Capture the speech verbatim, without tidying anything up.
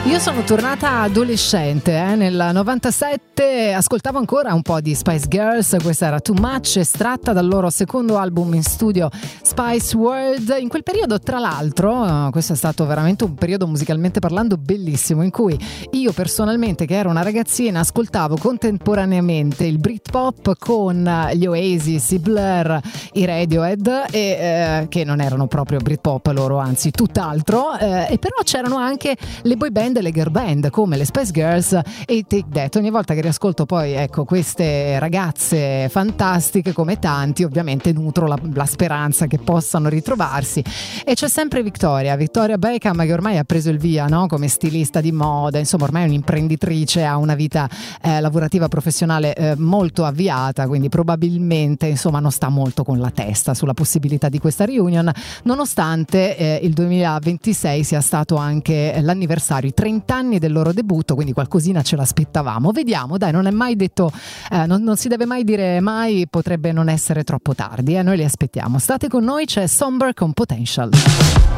Io sono tornata adolescente, eh, nel novantasette ascoltavo ancora un po' di Spice Girls, questa era Too Much, estratta dal loro secondo album in studio Spice World. In quel periodo, tra l'altro, questo è stato veramente un periodo musicalmente parlando bellissimo, in cui io personalmente, che ero una ragazzina, ascoltavo contemporaneamente il Britpop con gli Oasis, i Blur, i Radiohead, e, eh, che non erano proprio Britpop loro, anzi tutt'altro, eh, e però c'erano anche le boy band e le girl band come le Spice Girls e i Take That. Ogni volta che riascolto poi ecco queste ragazze fantastiche, come tanti, ovviamente nutro la, la speranza che possano ritrovarsi. E c'è sempre Victoria Victoria Beckham, che ormai ha preso il via, no? Come stilista di moda, insomma ormai è un'imprenditrice, ha una vita eh, lavorativa professionale eh, molto avviata, quindi probabilmente insomma non sta molto con la testa sulla possibilità di questa reunion, nonostante eh, il duemilaventisei sia stato anche l'anniversario, i trenta anni del loro debutto, quindi qualcosina ce l'aspettavamo. Vediamo, dai, non è mai detto, eh, non, non si deve mai dire mai, potrebbe non essere troppo tardi, eh? Noi li aspettiamo. State con noi, c'è Somber con Potential.